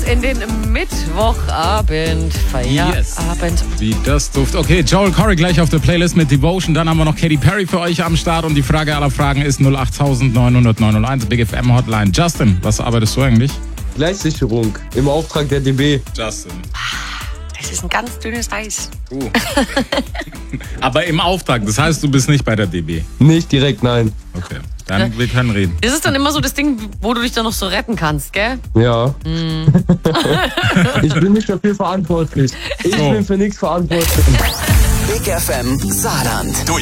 in den Mittwochabend. Feierabend. Yes. Wie das duft. Okay, Joel Corey gleich auf der Playlist mit Devotion. Dann haben wir noch Katy Perry für euch am Start. Und die Frage aller Fragen ist 08900 Big FM Hotline. Justin, was arbeitest du eigentlich? Gleichsicherung im Auftrag der DB. Justin. Das ist ein ganz dünnes Eis. Aber im Auftrag, das heißt, du bist nicht bei der DB. Nicht direkt, nein. Okay, dann wir können reden. Das ist dann immer so das Ding, wo du dich dann noch so retten kannst, gell? Ja. Ich bin nicht dafür verantwortlich. Ich bin für nichts verantwortlich. Big FM Saarland.